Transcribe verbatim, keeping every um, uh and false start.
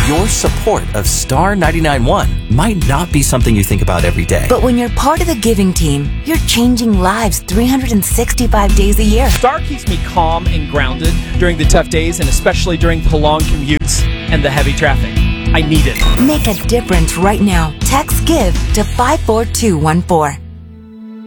Your support of Star ninety-nine point one might not be something you think about every day. But when you're part of the giving team, you're changing lives three hundred sixty-five days a year. Star keeps me calm and grounded during the tough days, and especially during the long commutes and the heavy traffic. I need it. Make a difference right now. Text GIVE to five four two one four.